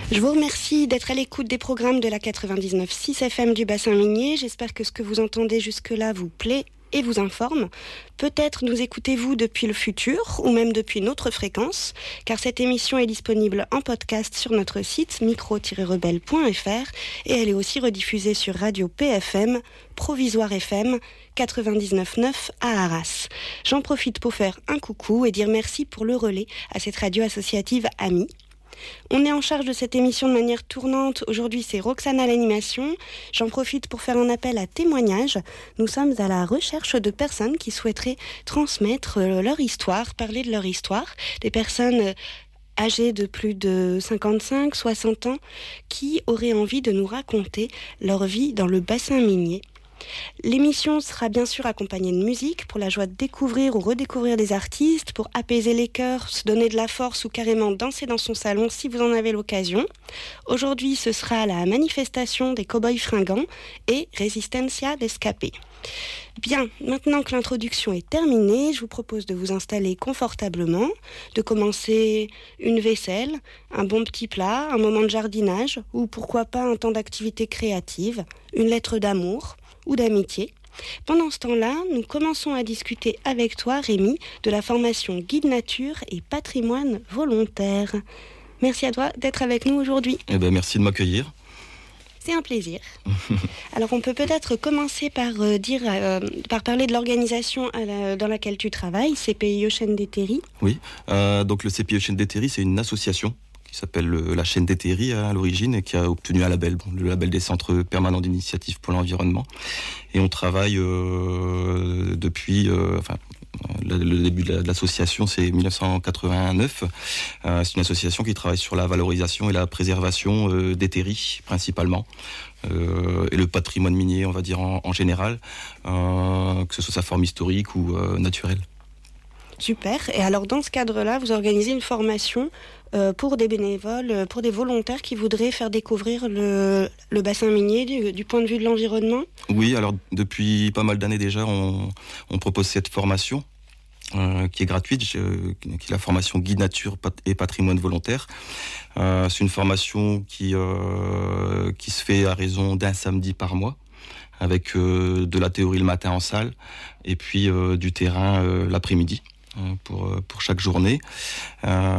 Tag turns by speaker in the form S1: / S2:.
S1: Je vous remercie d'être à l'écoute des programmes de la 99.6 FM du bassin minier. J'espère que ce que vous entendez jusque-là vous plaît et vous informe. Peut-être nous écoutez-vous depuis le futur ou même depuis une autre fréquence, car cette émission est disponible en podcast sur notre site micro-rebelle.fr et elle est aussi rediffusée sur Radio PFM, Provisoire FM 99.9 à Arras. J'en profite pour faire un coucou et dire merci pour le relais à cette radio associative amie. On est en charge de cette émission de manière tournante. Aujourd'hui, c'est Roxane à l'animation. J'en profite pour faire un appel à témoignages. Nous sommes à la recherche de personnes qui souhaiteraient transmettre leur histoire, parler de leur histoire. Des personnes âgées de plus de 55, 60 ans qui auraient envie de nous raconter leur vie dans le bassin minier. L'émission sera bien sûr accompagnée de musique pour la joie de découvrir ou redécouvrir des artistes, pour apaiser les cœurs, se donner de la force ou carrément danser dans son salon si vous en avez l'occasion. Aujourd'hui, ce sera la manifestation des cow-boys fringants et Resistencia d'Escapé. Bien, maintenant que l'introduction est terminée, je vous propose de vous installer confortablement, de commencer une vaisselle, un bon petit plat, un moment de jardinage ou pourquoi pas un temps d'activité créative, une lettre d'amour ou d'amitié. Pendant ce temps-là, nous commençons à discuter avec toi, Rémi, de la formation Guide Nature et Patrimoine Volontaire. Merci à toi d'être avec nous aujourd'hui.
S2: Merci de m'accueillir.
S1: C'est un plaisir. Alors, on peut peut-être commencer par parler de l'organisation dans laquelle tu travailles, CPIE Chaîne des Terris.
S2: Oui, donc le CPIE Chaîne des Terris, c'est une association qui s'appelle la Chaîne des Terris à l'origine et qui a obtenu un label, le label des Centres Permanents d'Initiative pour l'Environnement. Et on travaille depuis... le début de l'association, c'est 1989. C'est une association qui travaille sur la valorisation et la préservation des terris, principalement. Et le patrimoine minier, on va dire en général, que ce soit sa forme historique ou naturelle.
S1: Super. Et alors, dans ce cadre-là, vous organisez une formation pour des bénévoles, pour des volontaires qui voudraient faire découvrir le bassin minier du point de vue de l'environnement ?
S2: Oui, alors depuis pas mal d'années déjà, on propose cette formation qui est gratuite, qui est la formation Guide Nature et Patrimoine Volontaire. C'est une formation qui se fait à raison d'un samedi par mois, avec de la théorie le matin en salle et puis du terrain l'après-midi pour chaque journée.